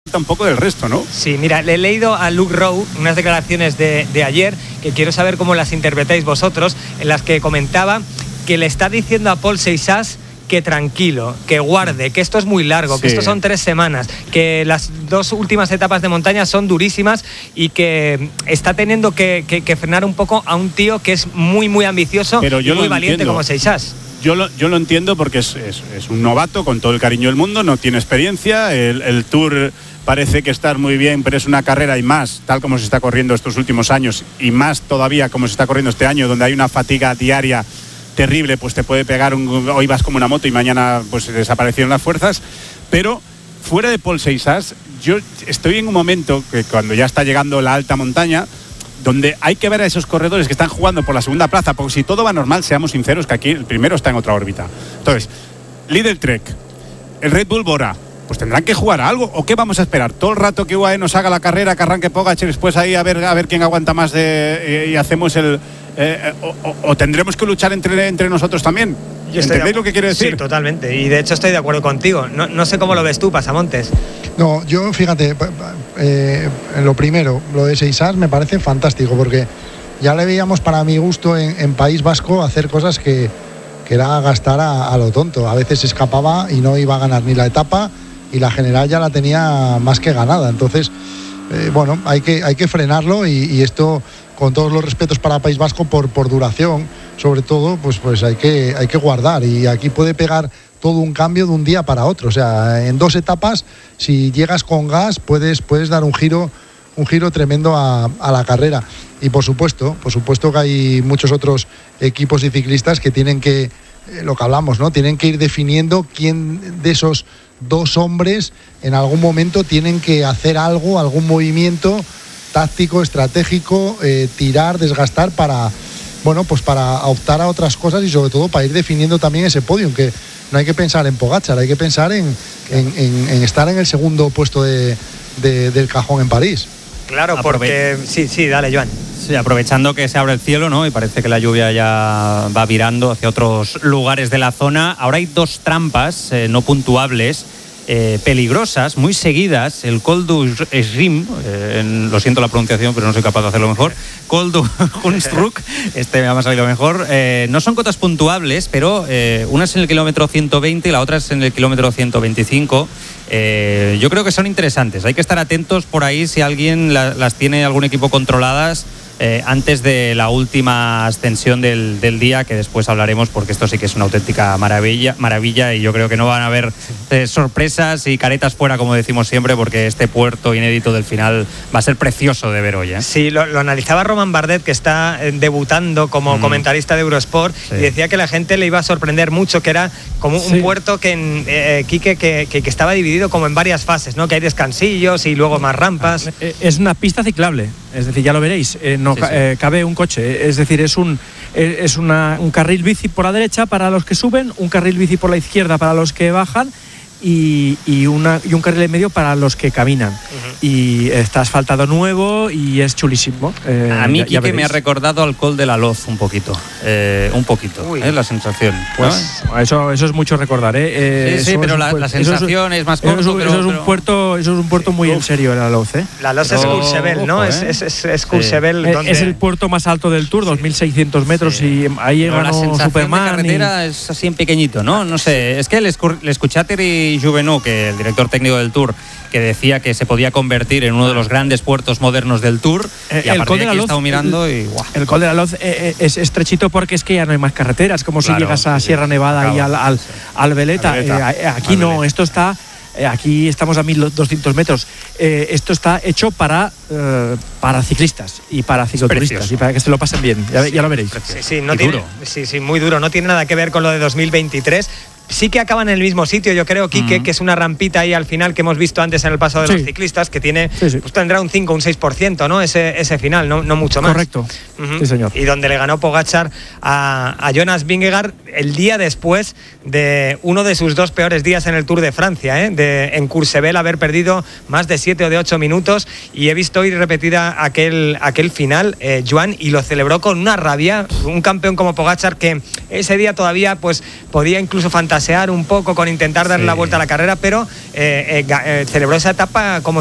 un poco del resto, ¿no? Sí, mira, le he leído a Luke Rowe unas declaraciones de ayer que quiero saber cómo las interpretáis vosotros, en las que comentaba que le está diciendo a Paul Seixas que tranquilo, que guarde, que esto es muy largo, que esto son 3 semanas, que las 2 últimas etapas de montaña son durísimas y que está teniendo que frenar un poco a un tío que es muy, muy ambicioso y muy valiente como Seixas. Yo lo entiendo porque es un novato con todo el cariño del mundo, no tiene experiencia, el Tour parece que está muy bien, pero es una carrera y más, tal como se está corriendo estos últimos años y más todavía como se está corriendo este año, donde hay una fatiga diaria terrible, pues te puede pegar hoy vas como una moto y mañana pues desaparecieron las fuerzas, pero fuera de Paul Seixas, yo estoy en un momento que cuando ya está llegando la alta montaña, donde hay que ver a esos corredores que están jugando por la segunda plaza, porque si todo va normal, seamos sinceros que aquí el primero está en otra órbita. Entonces, Lidl Trek, el Red Bull Bora, pues tendrán que jugar a algo, ¿o qué vamos a esperar? Todo el rato que UAE nos haga la carrera, que arranque Pogačar, después ahí a ver quién aguanta más y hacemos o tendremos que luchar entre nosotros también. ¿Entendéis lo que quiero decir? Sí, totalmente, y de hecho estoy de acuerdo contigo. No sé cómo lo ves tú, Pasamontes. No, yo fíjate, lo primero, lo de Seixas me parece fantástico, porque ya le veíamos para mi gusto en País Vasco hacer cosas que era gastar a lo tonto. A veces escapaba y no iba a ganar ni la etapa y la general ya la tenía más que ganada. Entonces, bueno, hay que frenarlo y esto, con todos los respetos para País Vasco, por duración, sobre todo, pues hay que guardar, y aquí puede pegar todo un cambio de un día para otro. O sea, en 2 etapas, si llegas con gas, puedes dar un giro tremendo a la carrera. Y por supuesto que hay muchos otros equipos y ciclistas que tienen que, lo que hablamos, ¿no? Tienen que ir definiendo quién de esos 2 hombres en algún momento tienen que hacer algo, algún movimiento táctico, estratégico, tirar, desgastar para optar a otras cosas y sobre todo para ir definiendo también ese podio, que no hay que pensar en Pogačar, hay que pensar en estar en el segundo puesto del cajón en París. Claro, porque sí, dale, Joan. Sí, aprovechando que se abre el cielo, ¿no? Y parece que la lluvia ya va virando hacia otros lugares de la zona. Ahora hay 2 trampas no puntuables, peligrosas, muy seguidas. El Col du Schrim, lo siento la pronunciación, pero no soy capaz de hacerlo mejor. Col du Hunsrück, me ha salido mejor. No son cotas puntuables, pero una es en el kilómetro 120 y la otra es en el kilómetro 125. Yo creo que son interesantes. Hay que estar atentos por ahí si alguien las tiene algún equipo controladas antes de la última ascensión del día, que después hablaremos, porque esto sí que es una auténtica maravilla, y yo creo que no van a haber sorpresas y caretas fuera, como decimos siempre, porque este puerto inédito del final va a ser precioso de ver hoy. Sí, lo analizaba Roman Bardet, que está debutando como comentarista de Eurosport, y decía que la gente le iba a sorprender mucho, que era como un puerto que estaba dividido como en varias fases, ¿no? Que hay descansillos y luego más rampas. Es una pista ciclable, es decir, ya lo veréis, cabe un coche, es decir, es un carril bici por la derecha para los que suben, un carril bici por la izquierda para los que bajan, y un carril en medio para los que caminan. Y está asfaltado nuevo y es chulísimo. A mí Quique me ha recordado al Col de la Loz un poquito, la sensación. Pues ¿no? eso es mucho recordar, Sí, pero la sensación es más corto. Eso es un puerto muy en serio, la Loz, La Loz es Courchevel, ¿no? Es Courchevel. Es el puerto más alto del Tour, 2.600 metros, y ahí ganó Superman. La carretera es así en pequeñito, ¿no? No sé, es que le escuché a Thierry Jouvenot, que el director técnico del Tour, que decía que se podía convertir en uno de los grandes puertos modernos del Tour, y a partir de aquí he estado mirando y ¡guau! El Col de la Loz es estrechito porque es que ya no hay más carreteras, como si llegas a Sierra Nevada y al Veleta. Aquí no, esto está... Aquí estamos a 1.200 metros. Esto está hecho para ciclistas y para cicloturistas y para que se lo pasen bien. Ya lo veréis. Sí, muy duro. No tiene nada que ver con lo de 2023. Sí que acaban en el mismo sitio, yo creo, Quique, que es una rampita ahí al final que hemos visto antes en el paso de los ciclistas, que tiene, pues tendrá un 5 o un 6%, ¿no? Ese final, no mucho más. Correcto. Sí, señor. Y donde le ganó Pogačar a Jonas Vingegaard el día después de uno de sus 2 peores días en el Tour de Francia, en Courchevel, haber perdido más de 7 o de 8 minutos, y he visto hoy repetida aquel final, Joan, y lo celebró con una rabia, un campeón como Pogačar, que ese día todavía pues podía incluso fantasear pasear un poco, con intentar dar la vuelta a la carrera, pero celebró esa etapa como